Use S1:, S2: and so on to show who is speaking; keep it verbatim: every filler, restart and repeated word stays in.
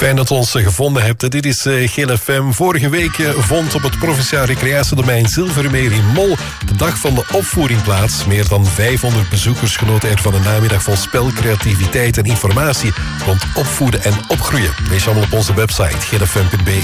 S1: Fijn dat u ons gevonden hebt. Dit is uh, Geel F M. Vorige week uh, vond op het Provinciaal Recreatiedomein Zilvermeer in Mol de dag van de opvoeding plaats. Meer dan vijfhonderd bezoekers genoten er van een namiddag vol spel, creativiteit en informatie rond opvoeden en opgroeien. Lees allemaal op onze website geel f m punt b e.